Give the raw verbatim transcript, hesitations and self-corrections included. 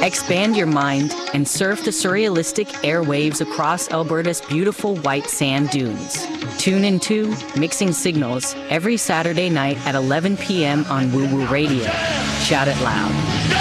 Expand your mind and surf the surrealistic airwaves across Alberta's beautiful white sand dunes. Tune into Mixing Signals every Saturday night at eleven p m on Woo Woo Radio. Shout it loud.